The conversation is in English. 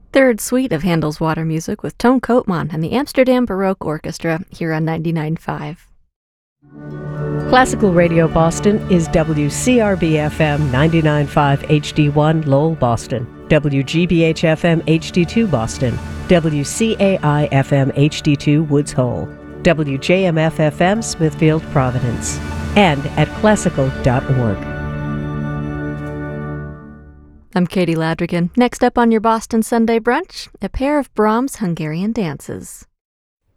Third suite of Handel's Water Music with Toon Koopman and the Amsterdam Baroque Orchestra here on 99.5. Classical Radio Boston is WCRB-FM 99.5 HD1 Lowell, Boston, WGBH-FM HD2 Boston, WCAI-FM HD2 Woods Hole, WJMF-FM Smithfield, Providence, and at classical.org. I'm Katie Ladrigan. Next up on your Boston Sunday Brunch, a pair of Brahms Hungarian dances.